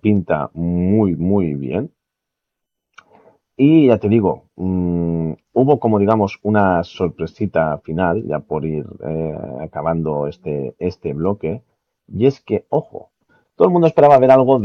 pinta muy, muy bien. Y ya te digo, hubo como digamos una sorpresita final, ya por ir acabando este bloque, y es que, ojo, todo el mundo esperaba ver algo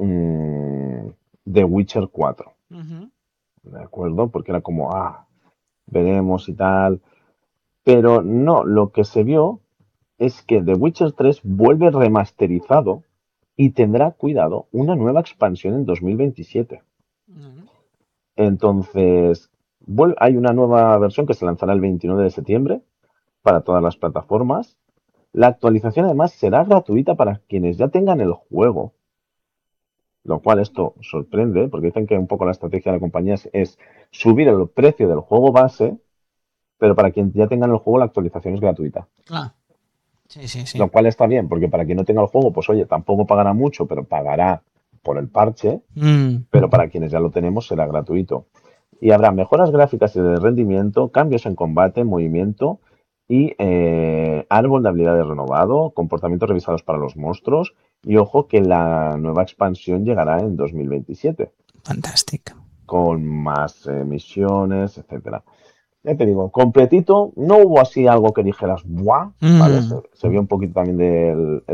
de Witcher 4, Uh-huh. ¿de acuerdo? Porque era como, veremos y tal, pero no, lo que se vio es que The Witcher 3 vuelve remasterizado y tendrá, cuidado, una nueva expansión en 2027. Uh-huh. Entonces, hay una nueva versión que se lanzará el 29 de septiembre para todas las plataformas. La actualización además será gratuita para quienes ya tengan el juego, lo cual esto sorprende porque dicen que un poco la estrategia de la compañía es subir el precio del juego base, pero para quien ya tengan el juego la actualización es gratuita. Clar. Sí, sí, sí. Lo cual está bien, porque para quien no tenga el juego, pues oye, tampoco pagará mucho, pero pagará por el parche, Mm. pero para quienes ya lo tenemos será gratuito. Y habrá mejoras gráficas y de rendimiento, cambios en combate, movimiento y árbol de habilidades renovado, comportamientos revisados para los monstruos y ojo que la nueva expansión llegará en 2027 Fantàstic. con más misiones, etcétera. Ya te digo, completito, no hubo así algo que dijeras, ¡buah! ¿Vale? Mm. Se vio un poquito también del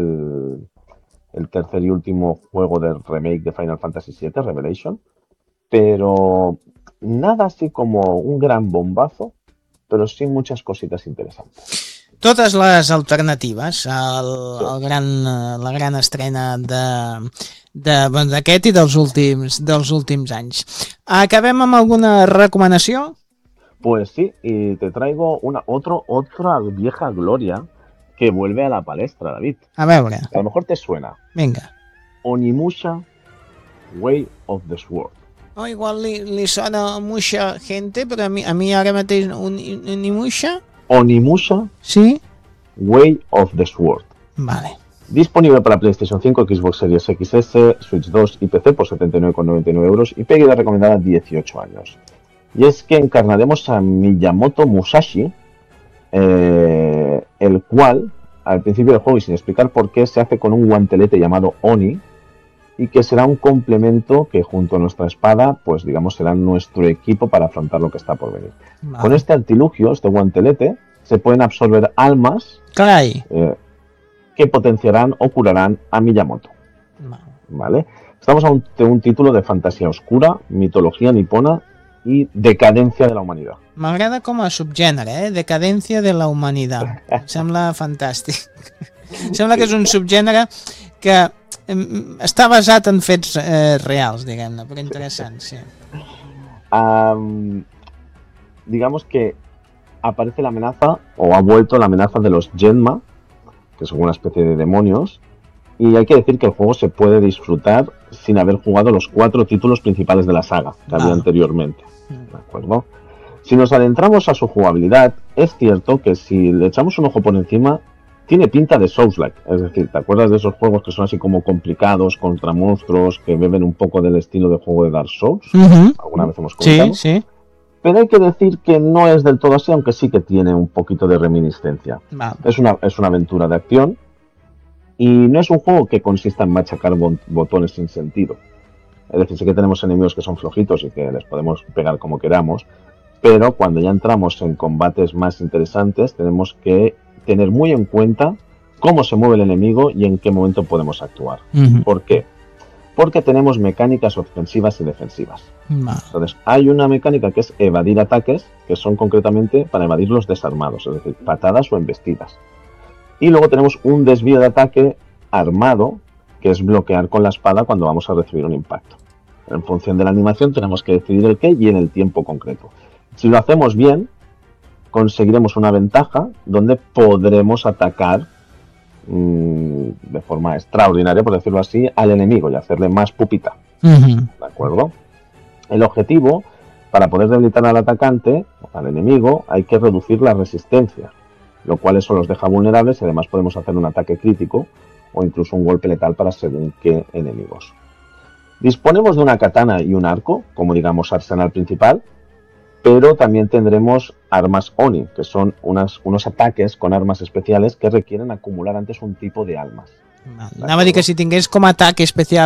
el tercer y último juego del remake de Final Fantasy VII, Revelation, pero nada así como un gran bombazo, pero sí muchas cositas interesantes. Totes les alternatives, Sí. la gran estrena d'aquest i dels últims anys. Acabem amb alguna recomanació? Pues sí, y te traigo otra vieja gloria que vuelve a la palestra, David. A veure, A lo mejor te suena. vinga. Onimusha Way of the Sword. Oh, igual li sona mucha gente, però a mi ara mateix ni mucha. Onimusha Sí? Way of the Sword. Vale. Disponible para PlayStation 5, Xbox Series XS, Switch 2 y PC por 79,99 euros y pegada recomendada 18 años. Y es que encarnaremos a Miyamoto Musashi, el cual, al principio del juego y sin explicar por qué, se hace con un guantelete llamado Oni y que será un complemento que junto a nuestra espada, pues digamos, será nuestro equipo para afrontar lo que está por venir. Vale. Con este artilugio, este guantelete, se pueden absorber almas Carai. que potenciarán o curarán a Miyamoto. Vale. ¿Vale? Estamos ante un título de fantasía oscura, mitología nipona y decadencia de la humanidad. M'agrada com a subgènere, Decadència de la humanitat. Em sembla fantàstic. Em sembla que és un subgènere que està basat en fets reals, diguem-ne, però interessant, sí. Digamos que aparece la amenaza, o ha vuelto la amenaza de los Genma, que son una especie de demonios, y hay que decir que el juego se puede disfrutar sin haber jugado los 4 títulos principales de la saga que había anteriormente. ¿De acuerdo? Si nos adentramos a su jugabilidad, es cierto que si le echamos un ojo por encima, tiene pinta de Souls-like. Es decir, ¿te acuerdas de esos juegos que son así como complicados, contra monstruos, que beben un poco del estilo de juego de Dark Souls? Alguna vez hemos comentado. Sí, sí. Pero hay que decir que no es del todo así, aunque sí que tiene un poquito de reminiscencia. Vale. Es una aventura de acción y no es un juego que consista en machacar botones sin sentido. Es decir, sí que tenemos enemigos que son flojitos y que les podemos pegar como queramos, pero cuando ya entramos en combates más interesantes tenemos que tener muy en cuenta cómo se mueve el enemigo y en qué momento podemos actuar. ¿Por qué? Porque tenemos mecánicas ofensivas y defensivas. Entonces, hay una mecánica que es evadir ataques, que son concretamente para evadir los desarmados, es decir, patadas o embestidas. Y luego tenemos un desvío de ataque armado, que es bloquear con la espada cuando vamos a recibir un impacto. En función de la animación tenemos que decidir el qué y en el tiempo concreto. Si lo hacemos bien, conseguiremos una ventaja donde podremos atacar de forma extraordinaria, por decirlo así, al enemigo y hacerle más pupita. ¿De acuerdo? El objetivo, para poder debilitar al atacante, al enemigo, hay que reducir la resistencia, lo cual eso los deja vulnerables y además podemos hacer un ataque crítico o incluso un golpe letal para según qué enemigos. Disponemos de una katana y un arco, como digamos arsenal principal, pero también tendremos armas Oni, que son unos ataques con armas especiales que requieren acumular antes un tipo de almas. Anava a dir que si tingués com a atac especial